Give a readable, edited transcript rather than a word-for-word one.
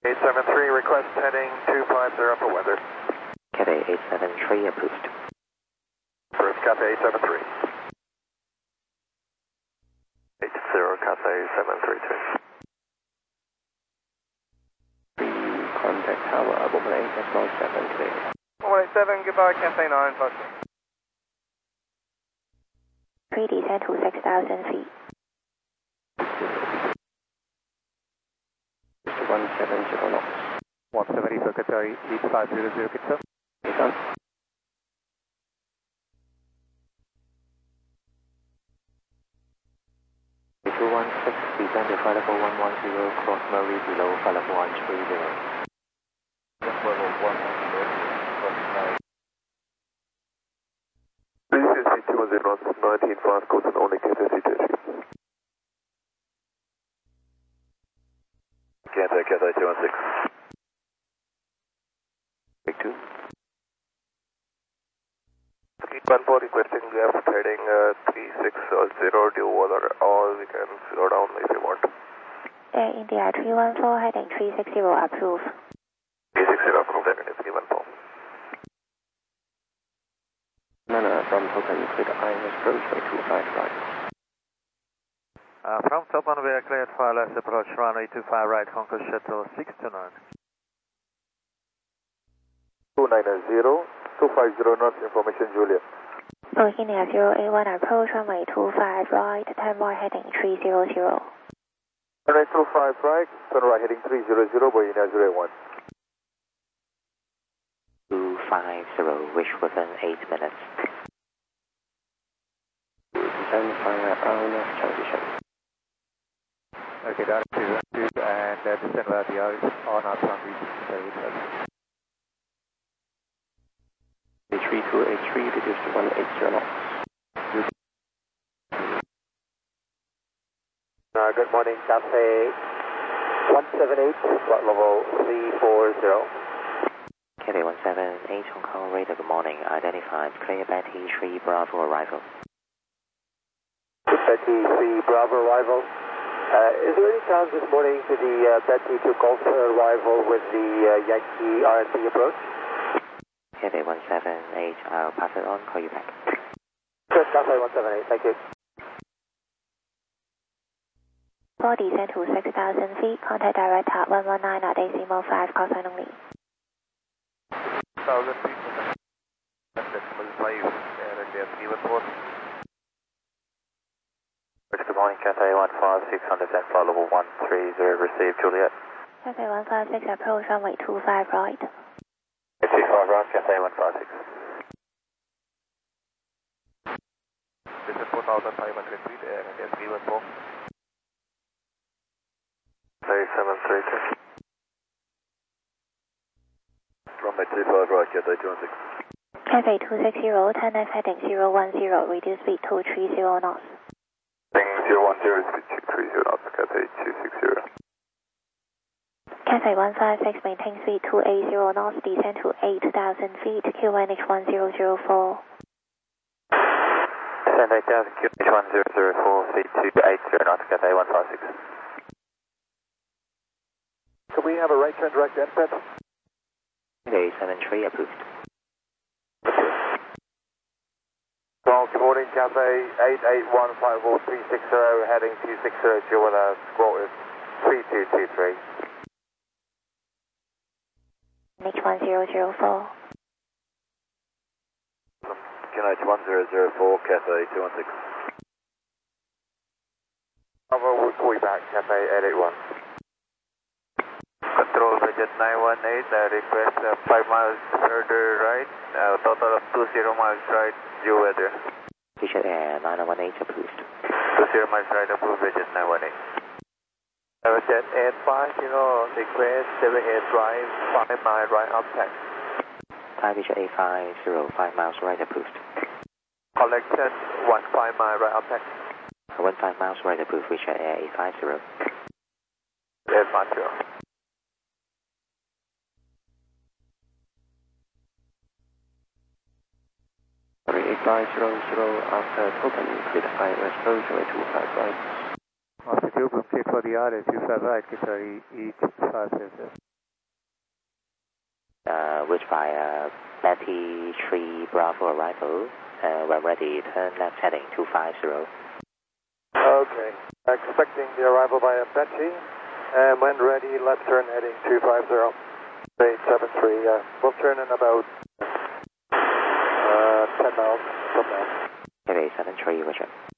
873, request heading 250 for weather. Cathay 873 approved. Approved, Cathay 873. 80, Cathay 732. Contact tower, Boomerang, decimal 7 clear. Boomerang 7, goodbye, Cathay 9, posting. 3 descent to 6,000 feet. 170 knots. 170 for Cathay 8500, confirm. Confirm. Descend to flight level 110, cross Murray below flight level 130. Level 110, this is 210 knots, 19 fast course and only Cathay CTC. Cathay 216. Big 2. 314 requesting left heading 3600, do water, or we can slow down if you want. Air India 314 heading 360 approved. 360 approved, heading 314. Nana from Topan, clear the ILS approach by 25 right. From Topan, we are cleared for ILS approach runway 25 right, Hong Kong Shuttle 629. 290, 250 knots, information Juliet. Booking Air 081 approach runway 25 right, turn right heading 300. Runway 25 right, turn right heading 300, Booking Air 081. 250, wish within 8 minutes. Descend via RNF transition. Okay, that is 2 and descend via the on our ground region. 3283, reduce to 180 knots. Good morning, Cathay 178, flight level 340. Cathay 178, Hong Kong radar, good morning. Identified, clear Betty 3 Bravo arrival. Betty 3 Bravo arrival. Is there any chance this morning to the Betty to Golf arrival with the Yankee RNC approach? Cathay 178, I'll pass it on, call you back. Yes, Cathay 178, thank you. 4 descent to 6,000 feet, contact direct at 119 at decimal 5, call sign only. 1,000 feet, decimal 5, and India 314. Good morning, Cathay 156, descent flight level 130, receive Juliet. Cathay 156 approach runway 25 right. 25 right, Cathay 156. This is 4,500 feet, and India 314. 732. Runway 25 right, Cathay 216. Cathay 260, turn left heading 010, reduce speed to 30 knots. Heading 010, speed 230 knots, Cathay 260. Cathay 156, maintain speed 280 knots, descend to 8,000 feet, QNH 1004. Descend 8,000, QNH 1004, speed 280 knots, Cathay 156. Can we have a right turn direct descent? Cathay 73 approved. Well, good morning, Cathay 88154 heading 260, you want a squawk with 3223. H1004. QNH 1004, Cathay 216. We'll call you back, Cathay 881. Control Bridget 918, request 5 miles further right, total of 20 miles right, due weather. Bridget Air 918 approved. 20 miles right, approved Bridget 918. Jet Air 50, request 78 drive, 5 mile right up taxi. Thai Bridget 850, 5 miles right approved. Collection 15 mile right up taxi. 15 miles right approved, Bridget Air 850. Air 50. Sorry, 8500 after Topan, clear ILS approach runway 25 right. After 2, clear for the RS 25 right, Cathay 8500. which by Betty 3 Bravo arrival. When ready, turn left heading 250. Okay. Expecting the arrival by Betty. And when ready, left turn heading 250. 873. We'll turn in about 10 miles from now. Okay, 73, Richard.